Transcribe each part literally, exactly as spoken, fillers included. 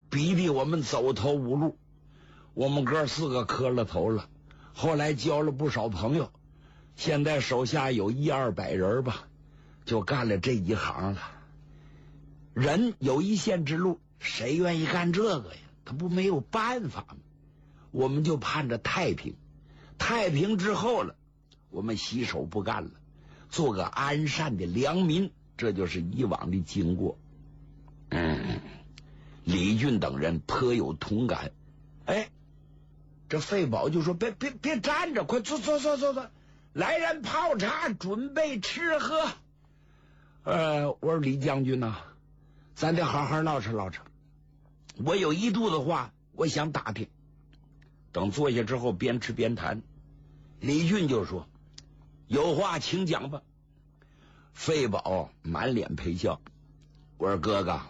逼得我们走投无路。我们哥四个磕了头了，后来交了不少朋友，现在手下有一二百人吧，就干了这一行了。人有一线之路，谁愿意干这个呀？他不没有办法吗？我们就盼着太平，太平之后了，我们洗手不干了，做个安善的良民，这就是以往的经过。嗯，李俊等人颇有同感。哎，这费宝就说：“别别别站着，快坐坐坐坐坐，来人泡茶，准备吃喝。”呃，我说李将军呐、啊，咱得好好唠扯唠扯。我有一肚子话，我想打听。等坐下之后，边吃边谈。李俊就说：“有话请讲吧。”费宝满脸陪笑。我说：“哥哥，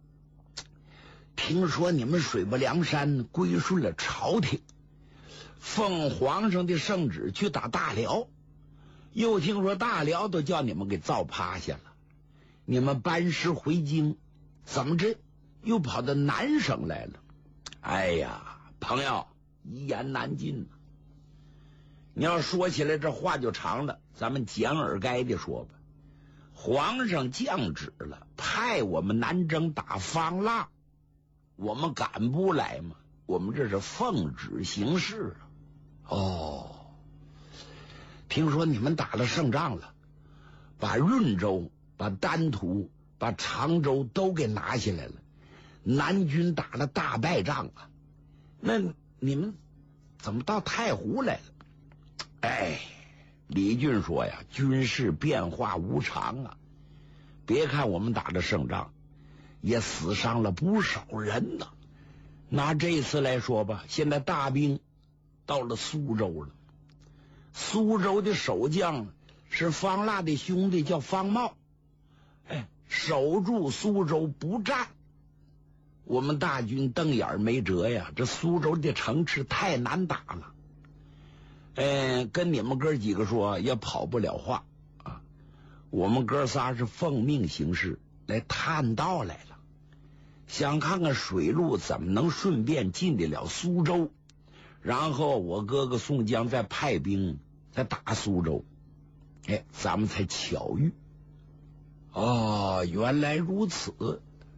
听说你们水泊梁山归顺了朝廷，奉皇上的圣旨去打大辽，又听说大辽都叫你们给造趴下了，你们班师回京，怎么着又跑到南省来了？哎呀，朋友，一言难尽啊。你要说起来这话就长了，咱们简而该的说吧。皇上降旨了，派我们南征打方腊，我们敢不来吗？我们这是奉旨行事啊。哦，听说你们打了胜仗了，把润州、把丹徒、把常州都给拿下来了，南军打了大败仗啊。那你们怎么到太湖来了？哎，李俊说呀，军事变化无常啊。别看我们打了胜仗，也死伤了不少人呢。拿这次来说吧，现在大兵到了苏州了。苏州的守将是方腊的兄弟，叫方茂。哎，守住苏州不战，我们大军瞪眼没辙呀。这苏州的城池太难打了。嗯，跟你们哥几个说也跑不了话啊！我们哥仨是奉命行事，来探道来了，想看看水路怎么能顺便进得了苏州，然后我哥哥宋江再派兵再打苏州。哎，咱们才巧遇。哦，原来如此，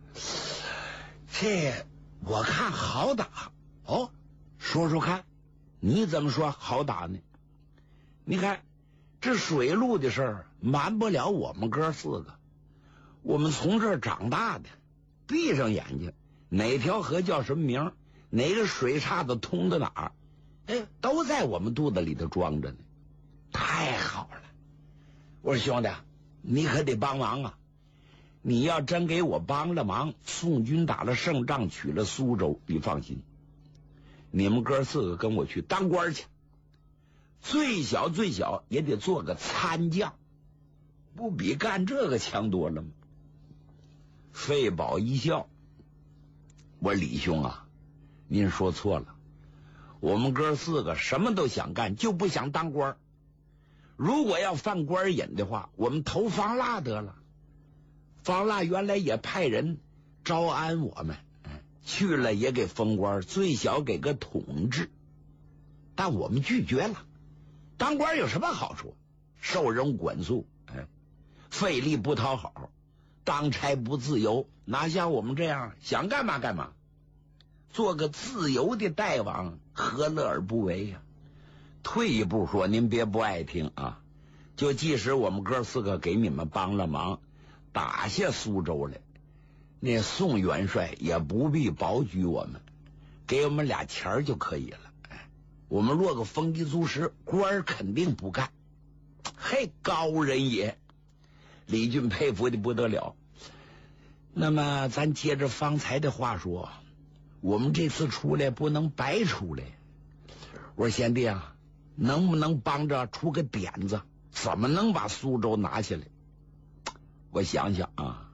这我看好打哦，说说看。你怎么说好打呢？你看这水路的事儿瞒不了我们哥四个，我们从这儿长大的，闭上眼睛哪条河叫什么名，哪个水岔子通到哪儿，哎，都在我们肚子里头装着呢。太好了！我说兄弟，你可得帮忙啊！你要真给我帮了忙，宋军打了胜仗，取了苏州，你放心，你们哥四个跟我去当官去，最小最小也得做个参将，不比干这个强多了吗？费宝一笑，我说李兄啊，您说错了，我们哥四个什么都想干，就不想当官。如果要犯官瘾的话，我们投方腊得了。方腊原来也派人招安我们，去了也给封官，最小给个统治，但我们拒绝了。当官有什么好处？受人管束，哎，费力不讨好，当差不自由，哪像我们这样想干嘛干嘛？做个自由的大王，何乐而不为呀、啊？退一步说，您别不爱听啊，就即使我们哥四个给你们帮了忙，打下苏州来，那宋元帅也不必保举我们，给我们俩钱就可以了。哎，我们落个丰衣足食，官肯定不干。嘿，高人也！李俊佩服的不得了。那么咱接着方才的话说，我们这次出来不能白出来。我说贤弟啊，能不能帮着出个点子，怎么能把苏州拿下来？我想想啊，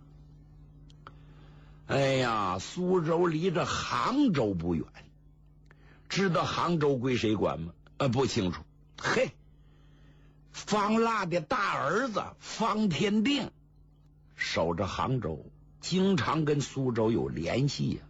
哎呀，苏州离着杭州不远，知道杭州归谁管吗？呃，不清楚。嘿，方腊的大儿子方天定守着杭州，经常跟苏州有联系呀、啊。